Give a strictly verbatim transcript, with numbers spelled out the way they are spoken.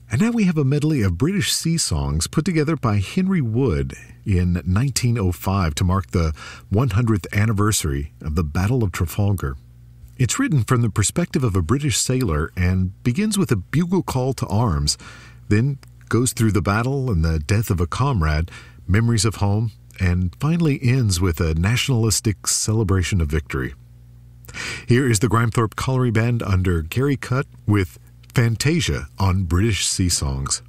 And now we have a medley of British sea songs put together by Henry Wood in nineteen oh five to mark the one hundredth anniversary of the Battle of Trafalgar. It's written from the perspective of a British sailor and begins with a bugle call to arms, then goes through the battle and the death of a comrade, memories of home, and finally ends with a nationalistic celebration of victory. Here is the Grimethorpe Colliery Band under Gary Cutt with Fantasia on British Sea Songs.